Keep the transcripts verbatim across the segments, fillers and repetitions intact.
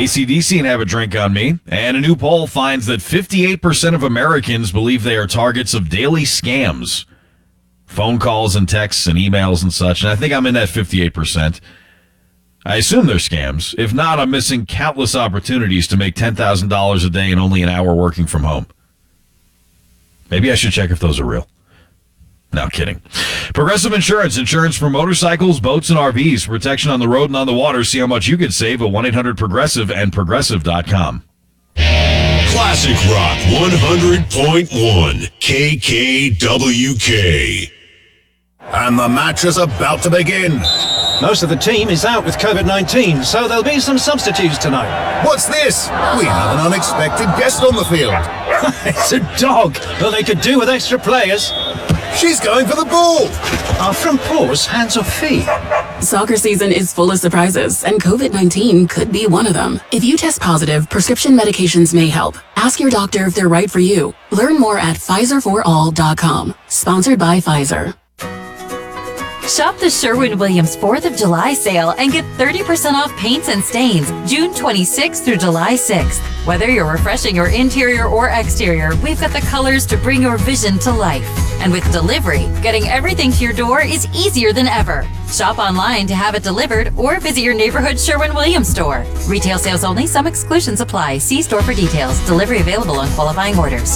A C D C and Have a Drink on Me. And a new poll finds that fifty-eight percent of Americans believe they are targets of daily scams. Phone calls and texts and emails and such. And I think I'm in that fifty-eight percent. I assume they're scams. If not, I'm missing countless opportunities to make ten thousand dollars a day in only an hour working from home. Maybe I should check if those are real. No, kidding. Progressive Insurance. Insurance for motorcycles, boats, and R Vs. Protection on the road and on the water. See how much you could save at one eight hundred progressive and progressive dot com. Classic Rock one hundred point one K K W K. And the match is about to begin. Most of the team is out with COVID nineteen, so there'll be some substitutes tonight. What's this? We have an unexpected guest on the field. It's a dog, but they could do with extra players. She's going for the ball. Are from paws, hands or feet? Soccer season is full of surprises, and COVID nineteen could be one of them. If you test positive, prescription medications may help. Ask your doctor if they're right for you. Learn more at Pfizer for all dot com. Sponsored by Pfizer. Shop the Sherwin-Williams fourth of July sale and get thirty percent off paints and stains June twenty-sixth through July sixth. Whether you're refreshing your interior or exterior, we've got the colors to bring your vision to life. And with delivery, getting everything to your door is easier than ever. Shop online to have it delivered or visit your neighborhood Sherwin-Williams store. Retail sales only. Some exclusions apply. See store for details. Delivery available on qualifying orders.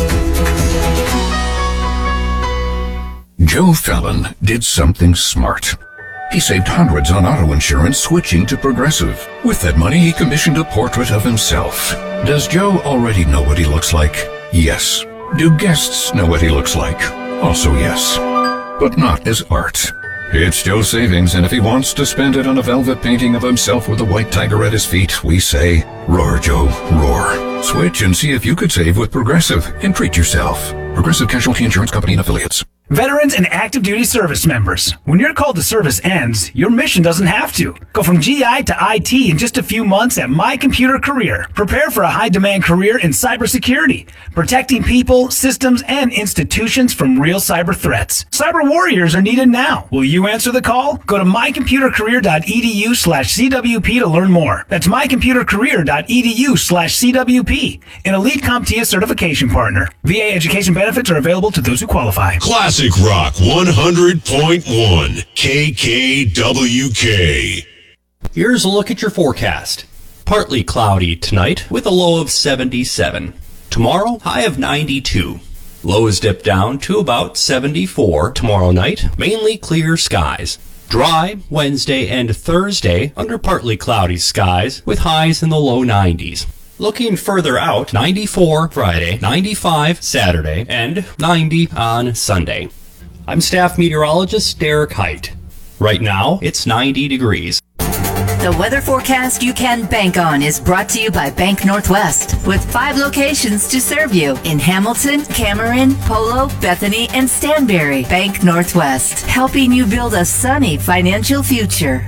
Joe Fallon did something smart. He saved hundreds on auto insurance switching to Progressive. With that money, he commissioned a portrait of himself. Does Joe already know what he looks like? Yes. Do guests know what he looks like? Also yes. But not as art. It's Joe's savings, and if he wants to spend it on a velvet painting of himself with a white tiger at his feet, we say, roar, Joe, roar. Switch and see if you could save with Progressive and treat yourself. Progressive Casualty Insurance Company and Affiliates. Veterans and active duty service members, when your call to service ends, your mission doesn't have to. Go from G I to I T in just a few months at My Computer Career. Prepare for a high-demand career in cybersecurity, protecting people, systems, and institutions from real cyber threats. Cyber warriors are needed now. Will you answer the call? Go to my computer career dot e d u slash c w p to learn more. That's my computer career dot e d u slash c w p, an elite CompTIA certification partner. V A education benefits are available to those who qualify. Classic Rock one hundred point one K K W K. Here's a look at your forecast. Partly cloudy tonight with a low of seventy-seven. Tomorrow, high of ninety-two. Lows dip down to about seventy-four tomorrow night, mainly clear skies. Dry Wednesday and Thursday under partly cloudy skies with highs in the low nineties. Looking further out, ninety-four Friday, ninety-five Saturday, and ninety on Sunday. I'm staff meteorologist Derek Height. Right now, it's ninety degrees. The weather forecast you can bank on is brought to you by Bank Northwest, with five locations to serve you in Hamilton, Cameron, Polo, Bethany, and Stanberry. Bank Northwest, helping you build a sunny financial future.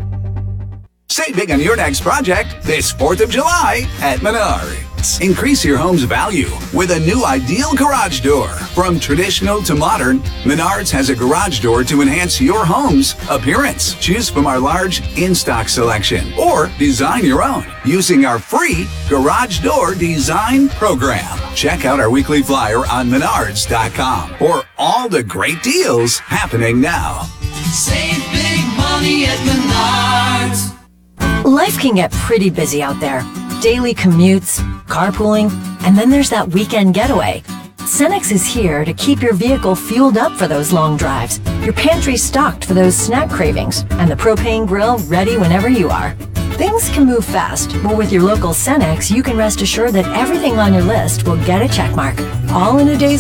Save big on your next project this fourth of July at Menards. Increase your home's value with a new ideal garage door. From traditional to modern, Menards has a garage door to enhance your home's appearance. Choose from our large in-stock selection or design your own using our free Garage Door Design Program. Check out our weekly flyer on menards dot com for all the great deals happening now. Save big money at Menards. Life can get pretty busy out there. Daily commutes, carpooling, and then there's that weekend getaway. Cenex is here to keep your vehicle fueled up for those long drives, your pantry stocked for those snack cravings, and the propane grill ready whenever you are. Things can move fast, but with your local Cenex, you can rest assured that everything on your list will get a check mark, all in a day's